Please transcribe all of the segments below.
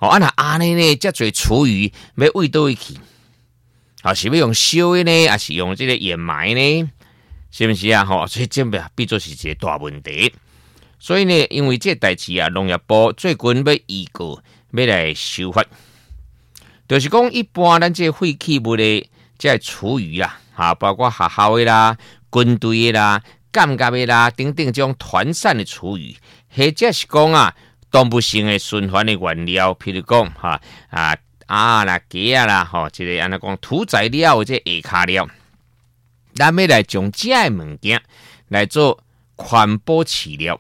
哦，那安尼呢，遮侪厨余要喂倒去？是要用烧的呢，还是用这个掩埋呢？是不是啊？所以这变做是一个大问题。所以呢，因为这代志啊，农业部最近要预告要来修法，就是讲一般咱这废弃物的这厨余啦，包括学校的啦、军队的啦、干甲的啦等等这种团散的厨余，或者是讲啊，动物性的循环的原料，譬如讲啦、鸡啊啦，这个安尼讲土材料这下骹料，咱要来将这些物件来做环保饲料，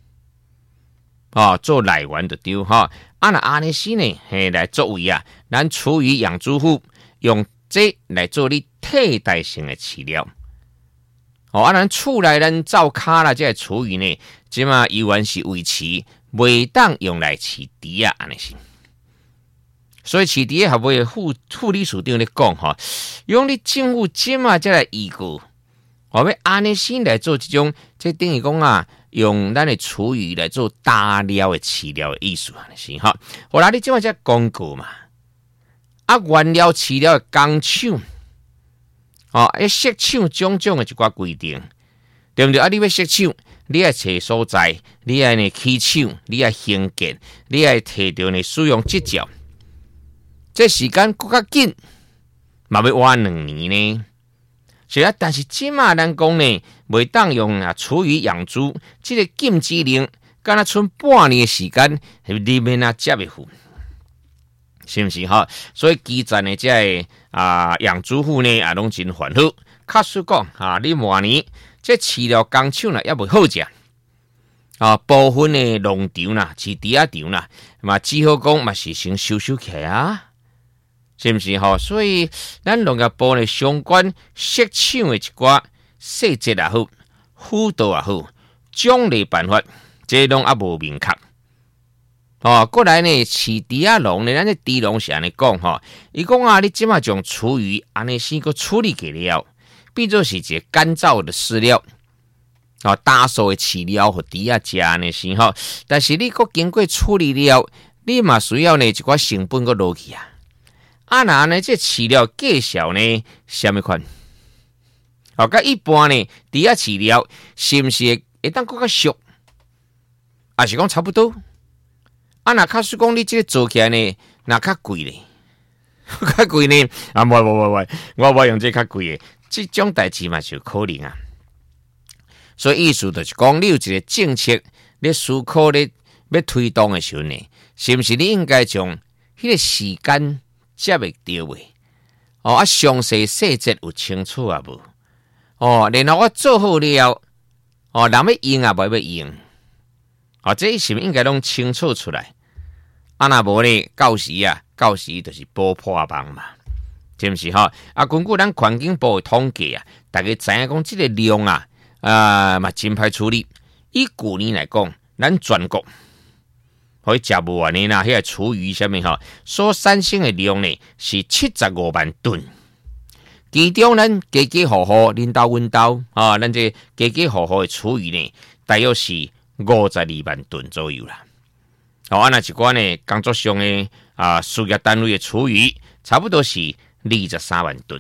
做来源就对哈。那安尼时呢，来作为啊，咱厨余养猪户用这来做你替代性的饲料。咱厝内咱灶骹啦，这厨余呢，即嘛依然是维持袂当用来饲猪啊，安尼是。所以饲猪的合会副理事长咧讲用你政府即嘛才来预告，要安尼先来做这种，这等于讲啊，用咱的厨余来做大料的饲料的意思安尼是哈。后来你即嘛才讲过嘛，原料饲料的工厂。设厂种种的一寡规定，对不对？你要设厂，你要找所在，你要呢起厂，你要兴建，你要摕到呢使用执照，这时间更较紧，嘛要花2年呢。是啊，但是即马咱讲呢，袂当用厨余养猪，这个禁止令，敢若剩半年的时间，你免接袂赴。是不是哈？所以基层的这养猪户呢拢真烦恼。假使讲你明年这饲料工厂呢也袂好食部分的农场啦、饲猪仔场啦，嘛只好讲嘛是先收起来啊，是不是哈？所以咱农业部呢相关设厂的一寡细节也好、辅导也好、奖励办法，这拢也无明确。过来呢，饲猪仔农呢，咱这猪农是安尼讲伊讲你即马将厨余安尼先个处理给了，变做是一个干燥的饲料，大数的饲料和猪仔食呢是但是你个经过处理了，你嘛需要呢一寡成本个落去啊。那呢这饲料介绍呢，什么款？甲一般呢猪仔饲料是不是会当更较俗？还是讲差不多？若假使讲你这个做起来呢，那较贵咧，较贵呢？我无用这较贵的，这种代志嘛就可能啊。所以意思就是讲，你有一个政策，你思考你要推动的时候呢，是不是你应该将迄个时间接会到位？详细细节有清楚啊无？然后我做好了，人要用啊，无要用，这是不是应该拢清楚出来？若无呢，到时就是补破网嘛，是不是哈？根据咱环境部的统计大家知影讲这个量嘛真歹处理。以去年来讲，咱全国可以食不完的迄个厨余什么所产生的量呢是75万吨。其中咱家家户户恁兜阮兜咱这家家户户的厨余呢，大约是52万吨左右啦。那一寡呢，工作上的事业单位的厨余，差不多是23万吨。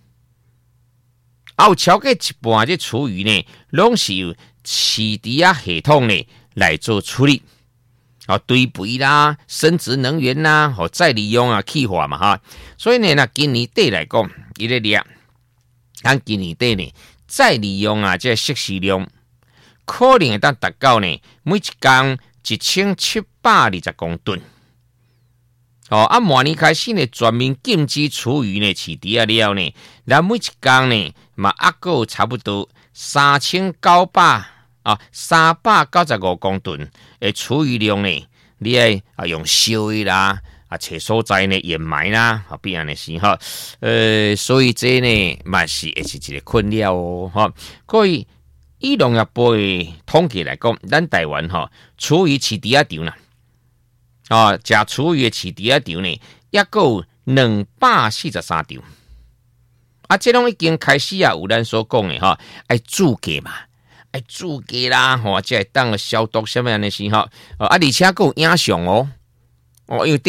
有超过一半这厨余呢，拢是由饲猪仔系统呢来做处理。堆肥啦、生殖能源啦、再利用气化嘛所以呢，今年底来讲，伊咧列，咱今年底呢，再利用这摄食量，可能会当达到呢，每一工1720公吨。明年开始呢，全面禁止厨余呢，饲猪仔了呢，咱每一工呢，嘛还够差不多395公吨的厨余量呢，你要用烧的啦，找所在呢掩埋啦，必然的是所以这呢，嘛是会是一个困扰所以以农业部的统计来讲，咱台湾厨余饲猪仔场啦，食厨余的饲猪仔场呢，也够243场。这拢已经开始有咱所讲的爱注价嘛，爱注价啦，这当消毒什么样的时而且还有影像因为